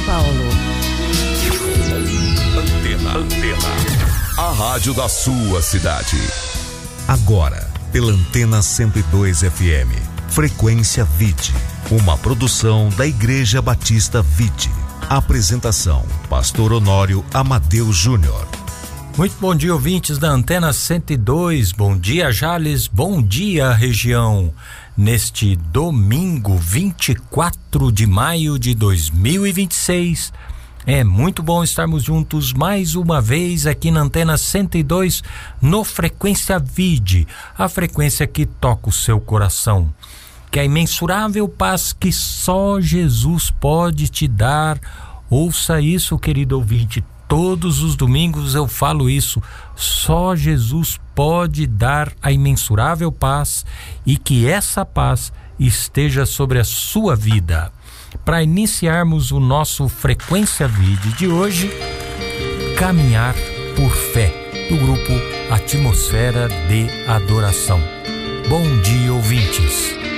Paulo. Antena. A rádio da sua cidade. Agora, pela Antena 102 FM. Frequência Vide. Uma produção da Igreja Batista Vide. Apresentação: Pastor Honório Amadeu Júnior. Muito bom dia, ouvintes da Antena 102. Bom dia, Jales. Bom dia, região. Neste domingo, 24 de maio de 2026, é muito bom estarmos juntos mais uma vez aqui na Antena 102, no Frequência Vide, a frequência que toca o seu coração. Que a imensurável paz que só Jesus pode te dar. Ouça isso, querido ouvinte. Todos os domingos eu falo isso. Só Jesus pode dar a imensurável paz, e que essa paz esteja sobre a sua vida. Para iniciarmos o nosso Frequência Vide de hoje, Caminhar por Fé, do grupo Atmosfera de Adoração. Bom dia, ouvintes.